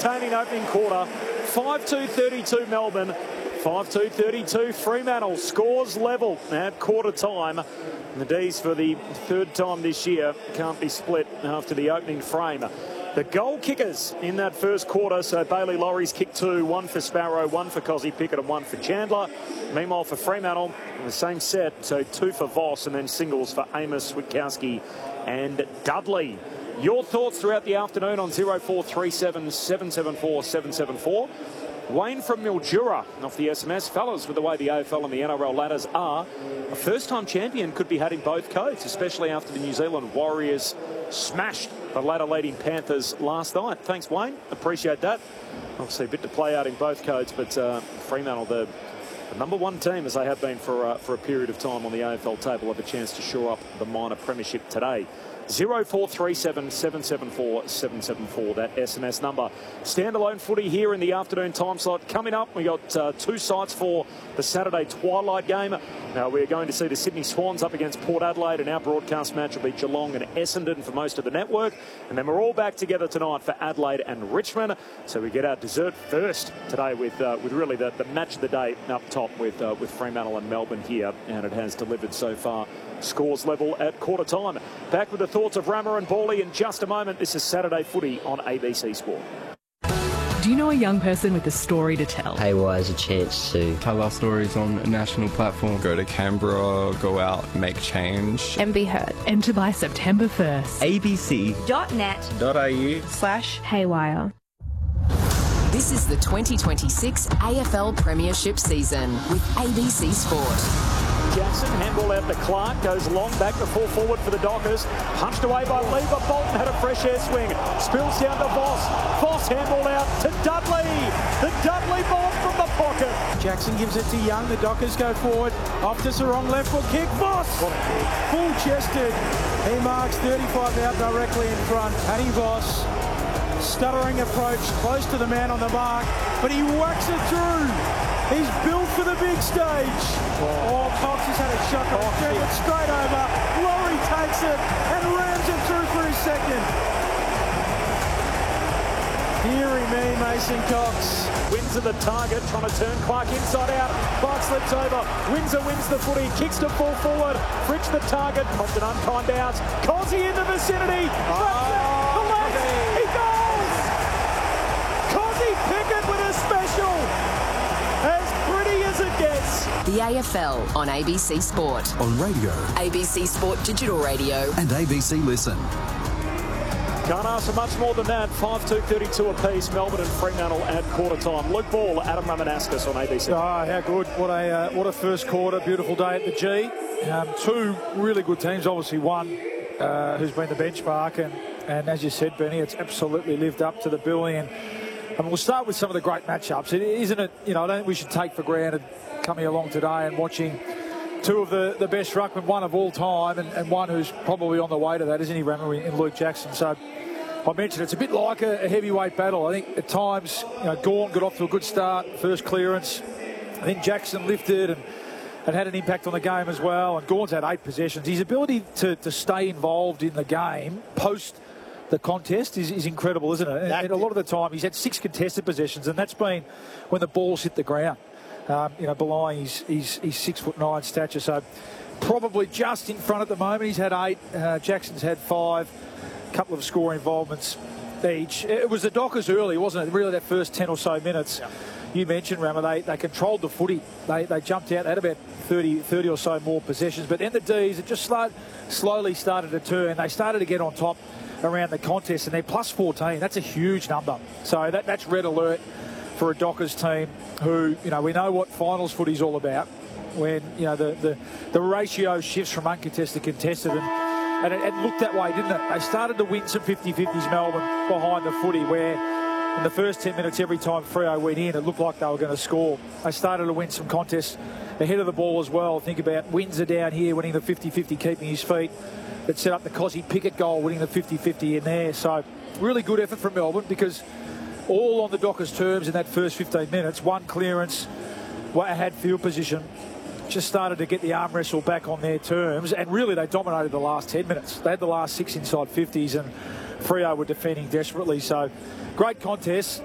entertaining opening quarter. 5-2-32 Melbourne. 5-2-32 Fremantle. Scores level at quarter time. And the D's for the third time this year can't be split after the opening frame. The goal kickers in that first quarter, so Bailey Laurie's kicked 2, 1 for Sparrow, 1 for Cozzy Pickett and 1 for Chandler. Meanwhile for Fremantle, the same set, so 2 for Voss and then singles for Amos, Witkowski and Dudley. Your thoughts throughout the afternoon on 0437 774 774. Wayne from Mildura off the SMS. Fellas, with the way the AFL and the NRL ladders are, a first-time champion could be heading both codes, especially after the New Zealand Warriors smashed the ladder-leading Panthers last night. Thanks, Wayne. Appreciate that. Obviously, a bit to play out in both codes, but Fremantle, the number one team, as they have been for a period of time on the AFL table, have a chance to shore up the minor premiership today. 0437 774 774, that SMS number. Standalone footy here in the afternoon time slot. Coming up, we got 2 sites for the Saturday twilight game. Now, we're going to see the Sydney Swans up against Port Adelaide, and our broadcast match will be Geelong and Essendon for most of the network. And then we're all back together tonight for Adelaide and Richmond. So we get our dessert first today with really the match of the day up top with Fremantle and Melbourne here, and it has delivered so far. Scores level at quarter time. Back with the thoughts of Rammer and Bawley in just a moment. This is Saturday Footy on ABC Sport. Do you know a young person with a story to tell? Haywire is a chance to tell our stories on a national platform. Go to Canberra, go out, make change. And be heard. Enter by September 1st. abc.net/haywire. This is the 2026 AFL Premiership season with ABC Sport. Jackson, handball out to Clark, goes long back to full forward for the Dockers. Punched away by Lever. Bolton had a fresh air swing. Spills down to Voss. Voss handball out to Dudley. The Dudley ball from the pocket. Jackson gives it to Young. The Dockers go forward. Off to Sarong, left foot kick. Voss! Full chested. He marks 35 out directly in front. Paddy Voss. Stuttering approach, close to the man on the mark, but he whacks it through. He's built for the big stage. Oh, Cox has had a shot, it straight over. Laurie takes it and rams it through for his second. Deary me, Mason Cox. Windsor the target, trying to turn Clark inside out. Clark slips over. Windsor wins the footy, kicks to full forward. Fritsch the target, copped an unkind bounce. Cozzy in the vicinity. The legs, he goes! Cozzy Pickett with a special. As pretty as it gets. The AFL on ABC Sport. On radio. ABC Sport Digital Radio. And ABC Listen. Can't ask for much more than that. 5-2-32 apiece. Melbourne and Fremantle at quarter time. Luke Ball, Adam Ramanauskas on ABC. Oh, how good. What a first quarter. Beautiful day at the G. 2 really good teams. Obviously one who's been the benchmark. And as you said, Benny, it's absolutely lived up to the billing. And we'll start with some of the great matchups. Isn't it, I don't think we should take for granted coming along today and watching 2 of the best ruckmen, one of all time, and one who's probably on the way to that, isn't he, Rammer, in Luke Jackson? So I mentioned it's a bit like a heavyweight battle. I think at times, Gawn got off to a good start, first clearance. I think Jackson lifted and had an impact on the game as well. And Gawn's had 8 possessions. His ability to stay involved in the game post the contest is incredible, isn't it? And a lot of the time he's had 6 contested possessions, and that's been when the ball's hit the ground. Belying his 6'9" stature, so probably just in front at the moment. He's had 8. Jackson's had 5. A couple of scoring involvements each. It was the Dockers early, wasn't it? Really, that first 10 or so minutes. Yeah. You mentioned, Rammer, they controlled the footy. They jumped out. They had about 30 or so more possessions, but then the D's, it just slowly started to turn. They started to get on top around the contest, and they're plus 14. That's a huge number. So that's red alert for a Dockers team who, we know what finals footy's all about. When, the ratio shifts from uncontested to contested, and it looked that way, didn't it? They started to win some 50-50s, Melbourne, behind the footy, where in the first 10 minutes, every time Freo went in, it looked like they were going to score. They started to win some contests ahead of the ball as well. Think about Windsor down here winning the 50-50, keeping his feet. That set up the Cozzy Pickett goal, winning the 50-50 in there. So really good effort from Melbourne, because all on the Dockers' terms in that first 15 minutes. 1 clearance, had field position, just started to get the arm wrestle back on their terms, and really they dominated the last 10 minutes. They had the last 6 inside 50s, and Freo were defending desperately. So great contest.